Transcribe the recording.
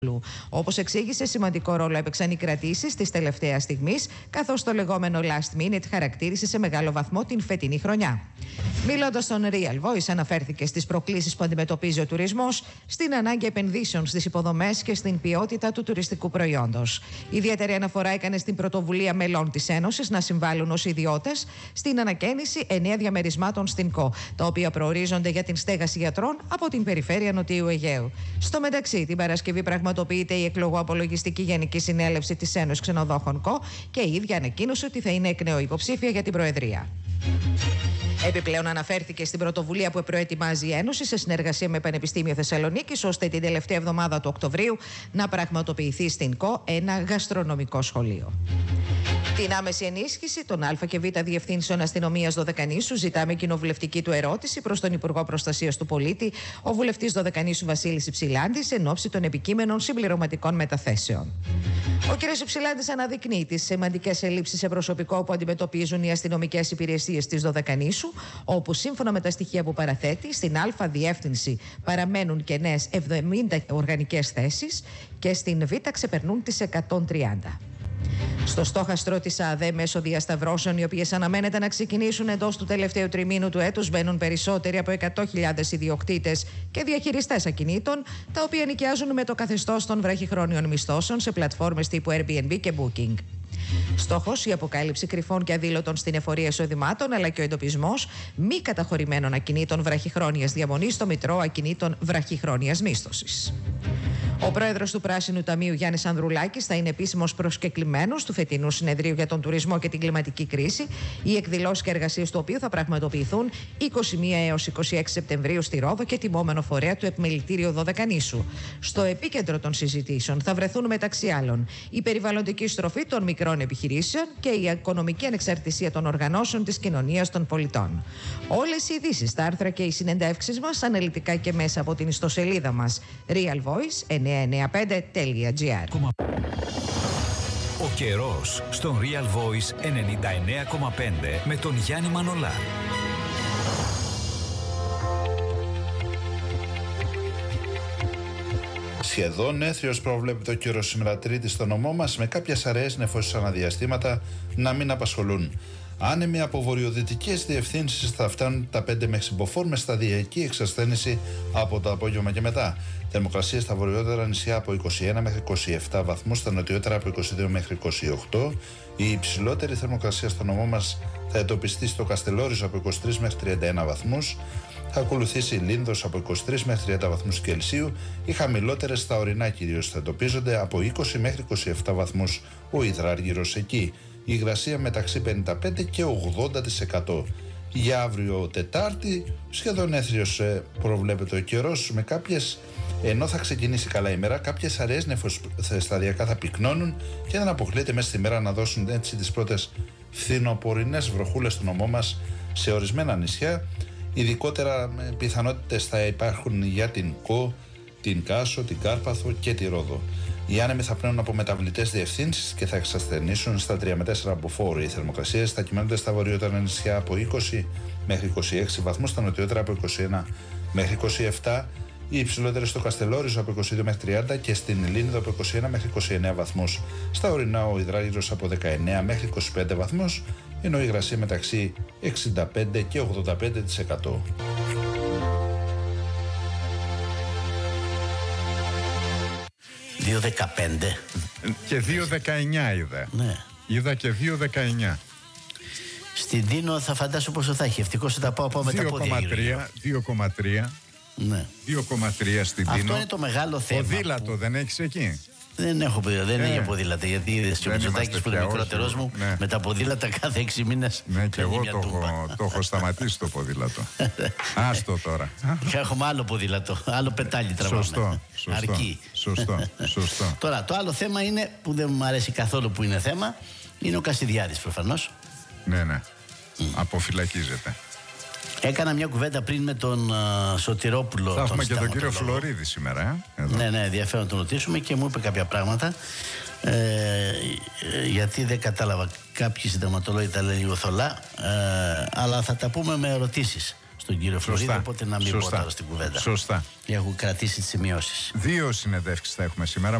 Όπως εξήγησε, σημαντικό ρόλο έπαιξαν οι κρατήσεις της τελευταίας στιγμής, καθώς το λεγόμενο last minute χαρακτήρισε σε μεγάλο βαθμό την φετινή χρονιά. Μιλώντας στον Real Voice, αναφέρθηκε στις προκλήσεις που αντιμετωπίζει ο τουρισμός, στην ανάγκη επενδύσεων στις υποδομές και στην ποιότητα του τουριστικού προϊόντος. Ιδιαίτερη αναφορά έκανε στην πρωτοβουλία μελών της Ένωσης να συμβάλλουν ως ιδιώτες στην ανακαίνιση 9 διαμερισμάτων στην ΚΟ, τα οποία προορίζονται για την στέγαση γιατρών από την περιφέρεια Νοτιού Αιγαίου. Στο μεταξύ, την Παρασκευή πραγματοποιείται η εκλογοαπολογιστική Γενική Συνέλευση της Ένωσης Ξενοδόχων ΚΟ και η ίδια ανακοίνωσε ότι θα είναι εκ νέου υποψήφια για την Προεδρία. Επιπλέον, αναφέρθηκε στην πρωτοβουλία που προετοιμάζει η Ένωση σε συνεργασία με Πανεπιστήμιο Θεσσαλονίκης, ώστε την τελευταία εβδομάδα του Οκτωβρίου να πραγματοποιηθεί στην ΚΟ ένα γαστρονομικό σχολείο. Την άμεση ενίσχυση των Α και Β Διευθύνσεων Αστυνομίας Δωδεκανήσου ζητάμε κοινοβουλευτική του ερώτηση προς τον Υπουργό Προστασίας του Πολίτη, ο βουλευτής Δωδεκανήσου Βασίλης Υψηλάντης, εν ώψη των επικείμενων συμπληρωματικών μεταθέσεων. Ο κ. Υψηλάντης αναδεικνύει τις σημαντικές ελλείψεις σε προσωπικό που αντιμετωπίζουν οι αστυνομικές υπηρεσίες της Δωδεκανήσου, όπου σύμφωνα με τα στοιχεία που παραθέτει, στην Α Διεύθυνση παραμένουν κενές 70 οργανικές θέσεις και στην Β ξεπερνούν τις 130. Στο στόχαστρο της ΑΔΕ μέσω διασταυρώσεων, οι οποίες αναμένεται να ξεκινήσουν εντός του τελευταίου τριμήνου του έτους, μπαίνουν περισσότεροι από 100.000 ιδιοκτήτες και διαχειριστές ακινήτων, τα οποία νοικιάζουν με το καθεστώς των βραχυχρόνιων μισθώσεων σε πλατφόρμες τύπου Airbnb και Booking. Στόχος η αποκάλυψη κρυφών και αδήλωτων στην εφορία εισοδημάτων, αλλά και ο εντοπισμός μη καταχωρημένων ακινήτων βραχυχρόνιας διαμονής στο Μητρό Ακινήτων Βραχυχρόνιας Μίσθωσης. Ο πρόεδρος του Πράσινου Ταμείου, Γιάννης Ανδρουλάκης, θα είναι επίσημος προσκεκλημένος του φετινού συνεδρίου για τον τουρισμό και την κλιματική κρίση, οι εκδηλώσεις και εργασίες του οποίου θα πραγματοποιηθούν 21 έως 26 Σεπτεμβρίου στη Ρόδο και τιμόμενο φορέα του Επιμελητήριο Δωδεκανήσου. Στο επίκεντρο των συζητήσεων θα βρεθούν μεταξύ άλλων η περιβαλλοντική στροφή των μικρών επιχειρήσεων και η οικονομική ανεξαρτησία των οργανώσεων της κοινωνίας των πολιτών. Όλες οι ειδήσεις, τα άρθρα και οι συνεντεύξεις μας αναλυτικά και μέσα από την ιστοσελίδα μας Real Voice 995.gr. Ο καιρός στον Real Voice 99,5 με τον Γιάννη Μανολά. Σχεδόν έθριος προβλέπεται ο καιρός σήμερα Τρίτη στο νομό μας, με κάποιες αραιές νεφώσεις αναδιαστήματα να μην απασχολούν. Άνεμοι από βορειοδυτικές διευθύνσεις θα φτάνουν τα 5 μέχρι Συμποφόρ, με σταδιακή εξασθένηση από το απόγευμα και μετά. Θερμοκρασίες στα βορειότερα νησιά από 21 μέχρι 27 βαθμούς, στα νοτιότερα από 22 μέχρι 28. Η υψηλότερη θερμοκρασία στο νομό μας θα εντοπιστεί στο Καστελόριζο από 23 μέχρι 31 βαθμούς. Θα ακολουθήσει η Λίνδος από 23 μέχρι 30 βαθμούς Κελσίου. Οι χαμηλότερες στα ορεινά κυρίως θα εντοπίζονται από 20 μέχρι 27 βαθμούς ο Υδράργυρος εκεί. Η υγρασία μεταξύ 55 και 80%. Για αύριο Τετάρτη σχεδόν έθριος προβλέπεται ο καιρός, με κάποιες, ενώ θα ξεκινήσει καλά η μέρα, κάποιες αραιές νεφώσεις σταδιακά θα πυκνώνουν και δεν αποκλείεται μέσα στη μέρα να δώσουν έτσι τις πρώτες φθινοπορεινές βροχούλες στο νομό μας σε ορισμένα νησιά. Ειδικότερα πιθανότητες θα υπάρχουν για την ΚΟ, την Κάσο, την Κάρπαθο και τη Ρόδο. Οι άνεμοι θα πνέουν από μεταβλητές διευθύνσεις και θα εξασθενήσουν στα 3 με 4 από φόρο. Οι θερμοκρασίες θα κυμαίνονται στα βορειότερα νησιά από 20 μέχρι 26 βαθμούς, στα νοτιότερα από 21 μέχρι 27. Οι υψηλότερες στο Καστελόριζο από 22 μέχρι 30 και στην Λίνδο από 21 μέχρι 29 βαθμούς. Στα ορεινά ο Υδράργυρος από 19 μέχρι 25 βαθμούς, ενώ η υγρασία μεταξύ 65 και 85%. Δύο 15 και 2.19 είδα. Ναι. Είδα και 2.19. Στην Τίνο θα φαντάσω πόσο θα έχει. Ευτυχώς θα τα πάω με τα πόδια. 2,3. Ναι. 2,3 στην Τίνο. Αυτό είναι το μεγάλο θέμα. Ποδήλατο δεν έχεις εκεί? Δεν έχω ποδήλατα, δεν είναι για ποδήλατα. Γιατί είδες και ο Μητσοτάκης που είναι μικρότερός μου, ναι, με τα ποδήλατα κάθε 6 μήνες. Ναι, και εγώ το έχω σταματήσει το ποδήλατο. Άστο τώρα. Έχουμε άλλο ποδήλατο, άλλο πετάλι τραβάμε. Σωστό. Αρκεί. Σωστό. Τώρα, το άλλο θέμα είναι, που δεν μου αρέσει καθόλου που είναι θέμα, είναι ο Κασιδιάρης προφανώς. Ναι. Αποφυλακίζεται. Έκανα μια κουβέντα πριν με τον Σωτηρόπουλο. Θα έχουμε και τον κύριο Φλωρίδη σήμερα. Εδώ. Ναι, ενδιαφέρον να τον ρωτήσουμε και μου είπε κάποια πράγματα. Γιατί δεν κατάλαβα. Κάποιοι συνταγματολόγοι τα λένε λίγο θολά. Αλλά θα τα πούμε με ερωτήσεις στον στον κύριο Φλωρίδη, οπότε να μην πω τώρα στην κουβέντα. Σωστά. Έχω κρατήσει τις σημειώσεις. 2 συνεντεύξεις θα έχουμε σήμερα.